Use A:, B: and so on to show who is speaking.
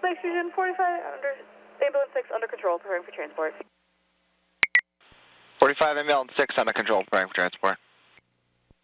A: Lake Fusion 45 under ambulance 6 under control, preparing for transport.
B: 45 ambulance 6 under control, preparing for transport.